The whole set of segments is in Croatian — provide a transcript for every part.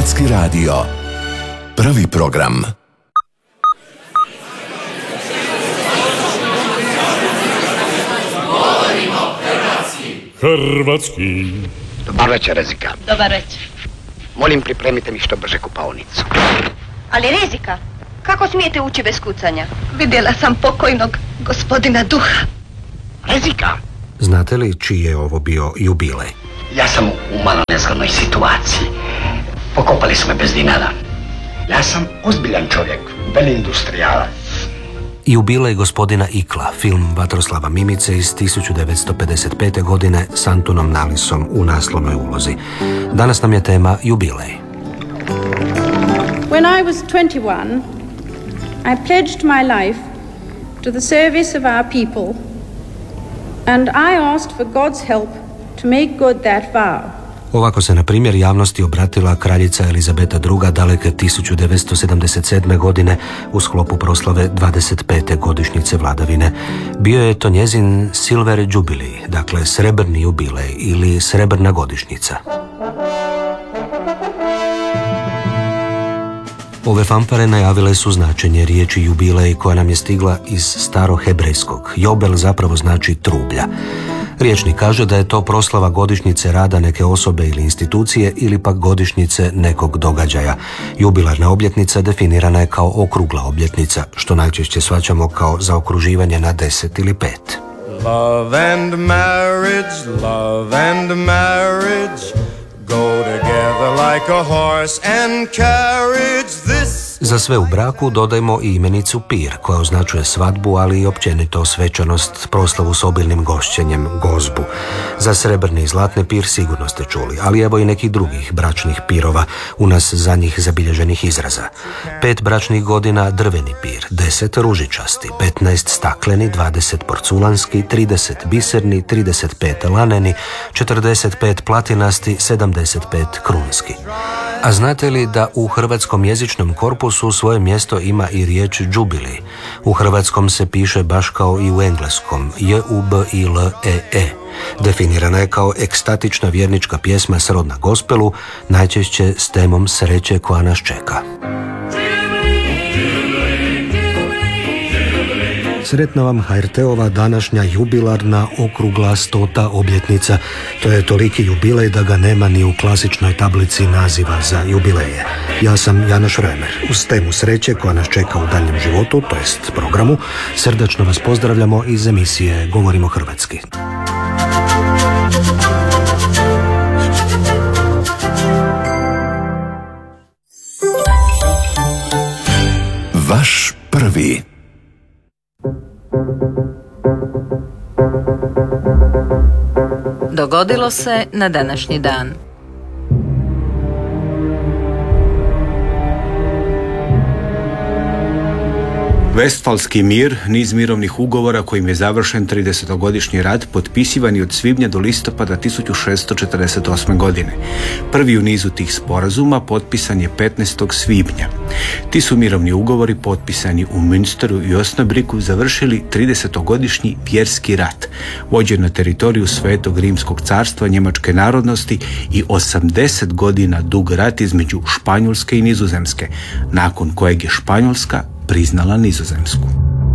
Hrvatski radio. Prvi program. Hrvatski. Dobar večer, Rezika. Dobar večer. Molim, pripremite mi što brže kupaonicu. Ali Rezika, kako smijete ući bez kucanja? Vidjela sam pokojnog gospodina Duha. Rezika! Znate li čiji je ovo bio jubilej? Ja sam u malo nezgodnoj situaciji. Pokopali su me bez dinara. Ja sam ozbiljan čovjek, velindustrijalac. Jubilej gospodina Ikla, film Vatroslava Mimice iz 1955. godine s Antunom Nalisom u naslovnoj ulozi. Danas nam je tema jubilej. When I was 21, I pledged my life to the service of our people, and I asked for God's help to make good that vow. Ovako se na primjer javnosti obratila kraljica Elizabeta II. Daleke 1977. godine u sklopu proslave 25. godišnjice vladavine. Bio je to njezin Silver Jubilee, dakle srebrni jubilej ili srebrna godišnjica. Ove fanfare najavile su značenje riječi jubilej koja nam je stigla iz starohebrejskog. Jobel zapravo znači trublja. Riječnik kaže da je to proslava godišnjice rada neke osobe ili institucije ili pak godišnjice nekog događaja. Jubilarna obljetnica definirana je kao okrugla obljetnica, što najčešće shvaćamo kao zaokruživanje na 10 ili 5. Love and marriage go together like a horse and carriage. Za sve u braku dodajmo i imenicu pir, koja označuje svadbu, ali i općenito svečanost, proslavu s obilnim gošćenjem, gozbu. Za srebrni i zlatni pir sigurno ste čuli, ali evo i nekih drugih bračnih pirova, u nas za njih zabilježenih izraza. 5 bračnih godina drveni pir, 10 ružičasti, 15 stakleni, 20 porculanski, 30 biserni, 35 laneni, 45 platinasti, 75 krunski. A znate li da u hrvatskom jezičnom korpusu svoje mjesto ima i riječ jubilee? U hrvatskom se piše baš kao i u engleskom, J-U-B-I-L-E-E. Definirana je kao ekstatična vjernička pjesma srodna gospelu, najčešće s temom sreće koja nas čeka. Sretna vam HRT-ova današnja jubilarna okrugla 100. obljetnica. To je toliki jubilej da ga nema ni u klasičnoj tablici naziva za jubileje. Ja sam Janoš Römer. Uz temu sreće koja nas čeka u daljnjem životu, to jest programu, srdačno vas pozdravljamo iz emisije Govorimo hrvatski. Vaš prvi. Dogodilo se na današnji dan. Vestfalski mir, niz mirovnih ugovora kojim je završen 30-godišnji rat, potpisivan je od svibnja do listopada 1648. godine. Prvi u nizu tih sporazuma potpisan je 15. svibnja. Ti su mirovni ugovori potpisani u Münsteru i Osnabriku završili 30-godišnji vjerski rat, vođen na teritoriju Svetog Rimskog carstva njemačke narodnosti i 80 godina dug rat između Španjolske i Nizozemske, nakon kojeg je Španjolska priznala Nizozemsku.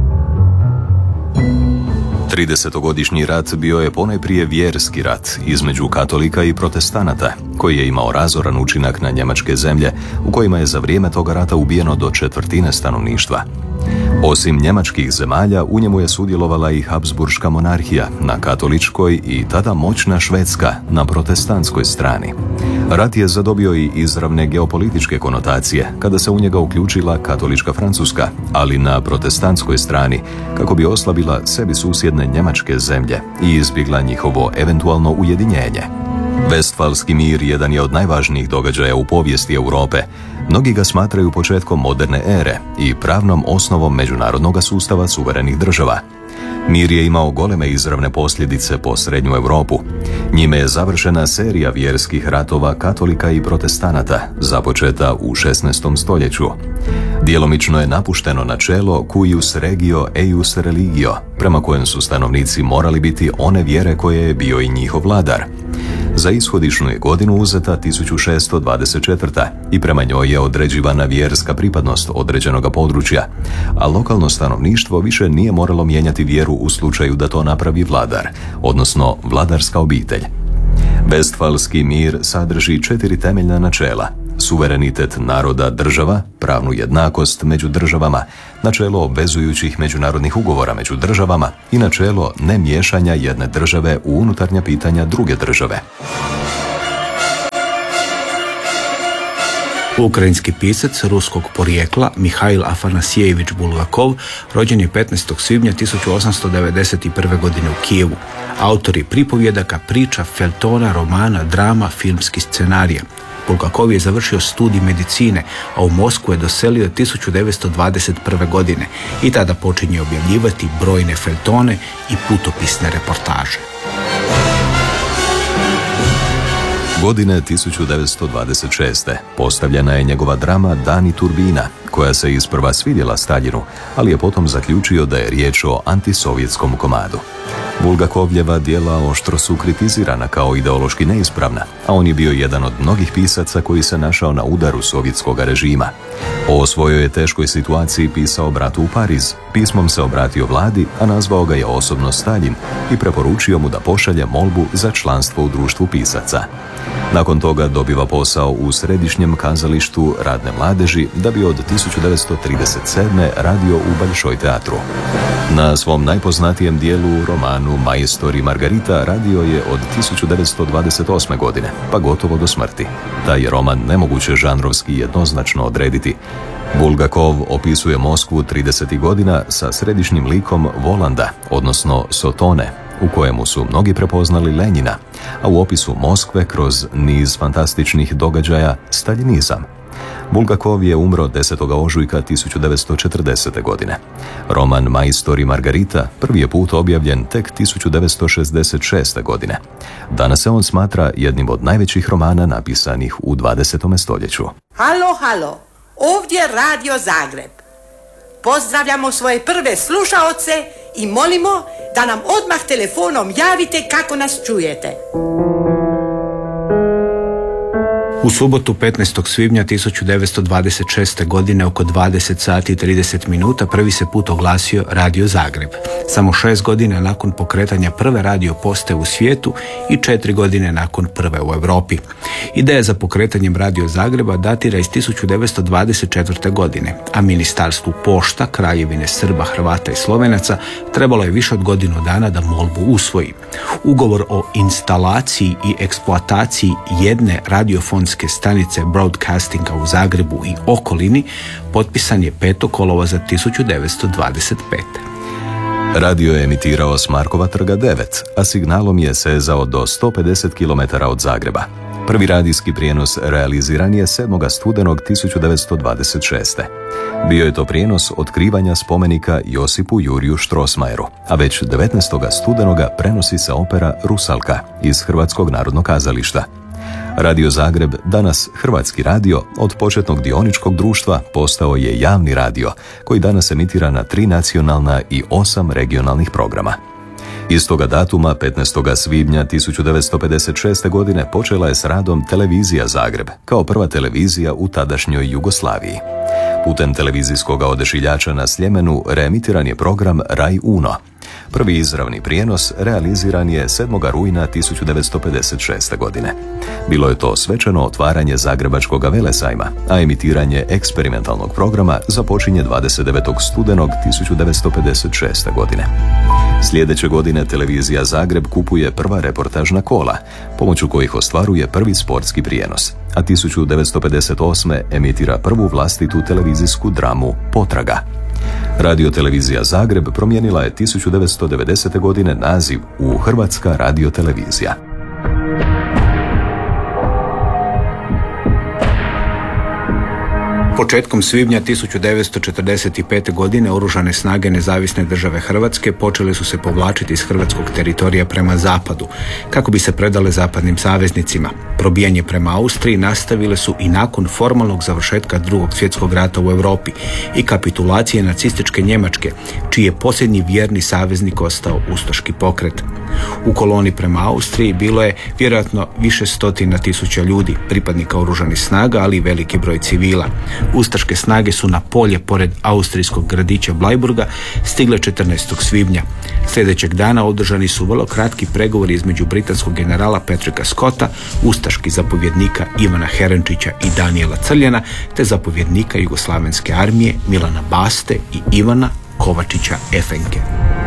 30-godišnji rat bio je ponajprije vjerski rat između katolika i protestanata, koji je imao razoran učinak na njemačke zemlje, u kojima je za vrijeme toga rata ubijeno do 1/4 stanovništva. Osim njemačkih zemalja, u njemu je sudjelovala i Habsburška monarhija na katoličkoj i tada moćna Švedska na protestantskoj strani. Rat je zadobio i izravne geopolitičke konotacije kada se u njega uključila katolička Francuska, ali na protestantskoj strani kako bi oslabila sebi susjedne njemačke zemlje i izbjegla njihovo eventualno ujedinjenje. Vestfalski mir jedan je od najvažnijih događaja u povijesti Europe. Mnogi ga smatraju početkom moderne ere i pravnom osnovom međunarodnog sustava suverenih država. Mir je imao goleme izravne posljedice po srednju Europu. Njime je završena serija vjerskih ratova katolika i protestanata, započeta u 16. stoljeću. Djelomično je napušteno načelo cuius regio eius religio, prema kojem su stanovnici morali biti one vjere koje je bio i njihov vladar. Za ishodišnu je godinu uzeta 1624. i prema njoj je određivana vjerska pripadnost određenog područja, a lokalno stanovništvo više nije moralo mijenjati vjeru u slučaju da to napravi vladar, odnosno vladarska obitelj. Vestfalski mir sadrži 4 temeljna načela: suverenitet naroda država, pravnu jednakost među državama, načelo obvezujućih međunarodnih ugovora među državama i načelo nemiješanja jedne države u unutarnja pitanja druge države. Ukrajinski pisac ruskog porijekla Mihail Afanasijević Bulgakov rođen je 15. svibnja 1891. godine u Kijevu. Autor je pripovjedaka, priča, feljtona, romana, drama, filmskih scenarija. Bulgakov je završio studij medicine, a u Moskvu je doselio 1921. godine i tada počinje objavljivati brojne feljtone i putopisne reportaže. Godine 1926. postavljena je njegova drama Dani turbina, koja se isprva svidjela Staljinu, ali je potom zaključio da je riječ o antisovjetskom komadu. Bulgakovljeva djela oštro su kritizirana kao ideološki neispravna, a on je bio jedan od mnogih pisaca koji se našao na udaru sovjetskog režima. O svojoj je teškoj situaciji pisao bratu u Pariz, pismom se obratio vladi, a nazvao ga je osobno Staljin i preporučio mu da pošalje molbu za članstvo u društvu pisaca. Nakon toga dobiva posao u Središnjem kazalištu radne mladeži da bi od 1937. radio u Bolšoj teatru. Na svom najpoznatijem dijelu, romanu Majstor i Margarita, radio je od 1928. godine, pa gotovo do smrti. Taj je roman nemoguće žanrovski jednoznačno odrediti. Bulgakov opisuje Moskvu 30. godina sa središnjim likom Volanda, odnosno Sotone, u kojemu su mnogi prepoznali Lenjina, a u opisu Moskve kroz niz fantastičnih događaja staljinizam. Bulgakov je umro 10. ožujka 1940. godine. Roman Majstor i Margarita prvi je put objavljen tek 1966. godine. Danas se on smatra jednim od najvećih romana napisanih u 20. stoljeću. Halo, halo, ovdje Radio Zagreb. Pozdravljamo svoje prve slušaoce i molimo da nam odmah telefonom javite kako nas čujete. U subotu 15. svibnja 1926. godine oko 20 sati i 30 minuta prvi se put oglasio Radio Zagreb. Samo 6 godina nakon pokretanja prve radio postaje u svijetu i 4 godine nakon prve u Europi. Ideja za pokretanjem Radio Zagreba datira iz 1924. godine, a Ministarstvu pošta Kraljevine Srba, Hrvata i Slovenaca trebalo je više od godinu dana da molbu usvoji. Ugovor o instalaciji i eksploataciji jedne radiofonske stanice broadcastinga u Zagrebu i okolini potpisan je 5. kolovoza 1925. Radio je emitirao s Markova trga 9, a signalom je sezao do 150 km od Zagreba. Prvi radijski prijenos realiziran je 7. studenog 1926. Bio je to prijenos otkrivanja spomenika Josipu Juriju Strossmayeru, a već 19. studenoga prenosi se opera Rusalka iz Hrvatskog narodnog kazališta. Radio Zagreb, danas Hrvatski radio, od početnog dioničkog društva postao je javni radio, koji danas emitira na 3 nacionalna i 8 regionalnih programa. Istoga datuma, 15. svibnja 1956. godine, počela je s radom Televizija Zagreb, kao prva televizija u tadašnjoj Jugoslaviji. Putem televizijskog odešiljača na Sljemenu reemitiran je program Raj Uno. Prvi izravni prijenos realiziran je 7. rujna 1956. godine. Bilo je to svečano otvaranje Zagrebačkog velesajma, a emitiranje eksperimentalnog programa započinje 29. studenog 1956. godine. Sljedeće godine Televizija Zagreb kupuje prva reportažna kola, pomoću kojih ostvaruje prvi sportski prijenos, a 1958. emitira prvu vlastitu televizijsku dramu Potraga. Radiotelevizija Zagreb promijenila je 1990. godine naziv u Hrvatska radiotelevizija. Početkom svibnja 1945. godine oružane snage Nezavisne države Hrvatske počele su se povlačiti iz hrvatskog teritorija prema zapadu, kako bi se predale zapadnim saveznicima. Probijanje prema Austriji nastavile su i nakon formalnog završetka Drugog svjetskog rata u Europi i kapitulacije nacističke Njemačke, čiji je posljednji vjerni saveznik ostao ustaški pokret. U koloni prema Austriji bilo je vjerojatno više stotina tisuća ljudi, pripadnika oružanih snaga, ali i veliki broj civila. Ustaške snage su na polje pored austrijskog gradića Bleiburga stigle 14. svibnja. Sljedećeg dana održani su vrlo kratki pregovori između britanskog generala Patricka Scotta, ustaških zapovjednika Ivana Herenčića i Danijela Crljana, te zapovjednika Jugoslavenske armije Milana Baste i Ivana Kovačića Efenke.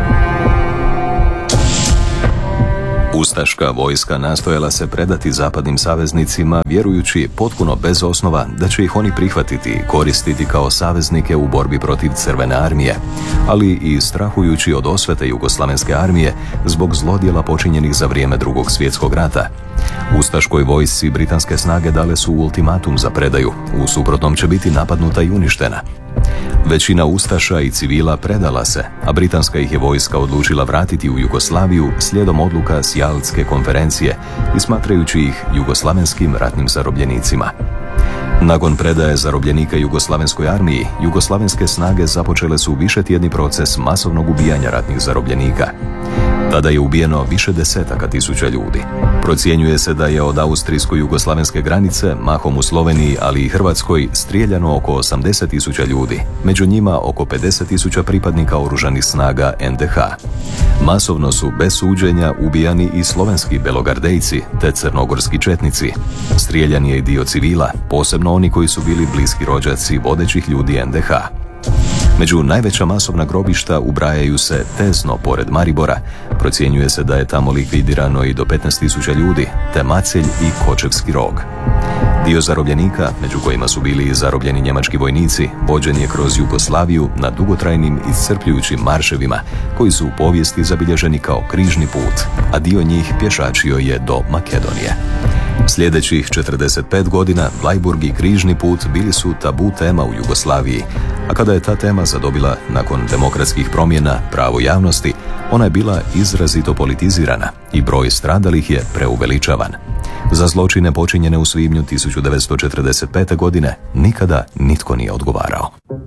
Ustaška vojska nastojala se predati zapadnim saveznicima, vjerujući potpuno bez osnova da će ih oni prihvatiti i koristiti kao saveznike u borbi protiv Crvene armije, ali i strahujući od osvete Jugoslavenske armije zbog zlodjela počinjenih za vrijeme Drugog svjetskog rata. Ustaškoj vojsci britanske snage dale su ultimatum za predaju, u suprotnom će biti napadnuta i uništena. Većina ustaša i civila predala se, a britanska ih je vojska odlučila vratiti u Jugoslaviju slijedom odluka s Jaltske konferencije i smatrajući ih jugoslavenskim ratnim zarobljenicima. Nakon predaje zarobljenika Jugoslavenskoj armiji, jugoslavenske snage započele su višetjedni proces masovnog ubijanja ratnih zarobljenika. Tada je ubijeno više desetaka tisuća ljudi. Procjenjuje se da je od austrijsko-jugoslavenske granice, mahom u Sloveniji, ali i Hrvatskoj, strijeljano oko 80 tisuća ljudi, među njima oko 50 tisuća pripadnika oružanih snaga NDH. Masovno su bez suđenja ubijani i slovenski belogardejci te crnogorski četnici. Strijeljan je i dio civila, posebno oni koji su bili bliski rođaci vodećih ljudi NDH. Među najveća masovna grobišta ubrajaju se Tesno pored Maribora, procjenjuje se da je tamo likvidirano i do 15.000 ljudi, te Macelj i Kočevski Rog. Dio zarobljenika, među kojima su bili i zarobljeni njemački vojnici, vođen je kroz Jugoslaviju na dugotrajnim i iscrpljujućim marševima, koji su u povijesti zabilježeni kao križni put, a dio njih pješačio je do Makedonije. Sljedećih 45 godina Bleiburg i križni put bili su tabu tema u Jugoslaviji, a kada je ta tema zadobila nakon demokratskih promjena pravo javnosti, ona je bila izrazito politizirana i broj stradalih je preuveličavan. Za zločine počinjene u svibnju 1945. godine nikada nitko nije odgovarao.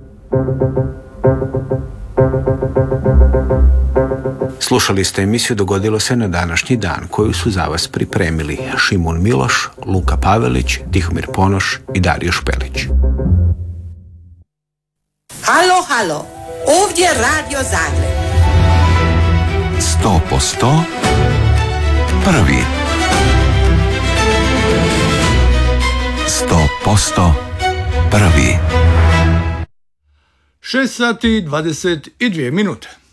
Slušali ste emisiju Dogodilo se na današnji dan, koju su za vas pripremili Šimun Miloš, Luka Pavelić, Tihomir Ponoš i Dario Špelić. Halo, halo, ovdje Radio Zagreb. 100% prvi. 100% prvi. 6 sati 22 minute.